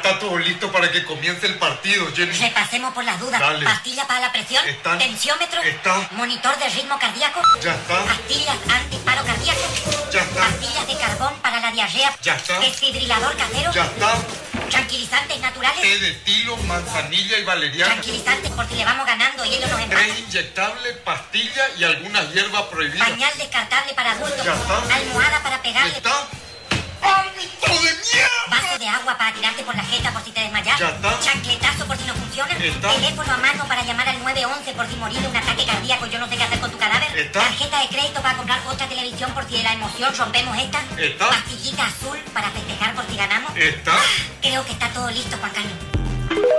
está todo listo para que comience el partido, Jenny. Repasemos por las dudas. Dale. Pastilla para la presión. Están. Tensiómetro. Está. Monitor de ritmo cardíaco. Ya está. Pastillas antiparo cardíaco. Ya está. Pastillas de carbón para la diarrea. Ya está. Desfibrilador casero. Ya está. Tranquilizantes naturales. Té de tilo, manzanilla y valeriana. Tranquilizantes por si le vamos ganando y ellos nos empatan. 3 inyectables, pastillas y algunas hierbas prohibidas. Pañal descartable para adultos. Ya está. Almohada para pegarle. ¿Está? ¡Árbitro de mierda! Vaso de agua para tirarte por la jeta por si te desmayas. Ya está. Chancletazo por si no funciona. Está. Teléfono a mano para llamar al 911 por si morir de un ataque cardíaco. Yo no sé qué hacer con tu cadáver. Está. Tarjeta de crédito para comprar otra televisión por si de la emoción rompemos esta. Está. Pastillita azul para festejar por si ganamos. ¿Está? Creo que está todo listo, Juan Carlos.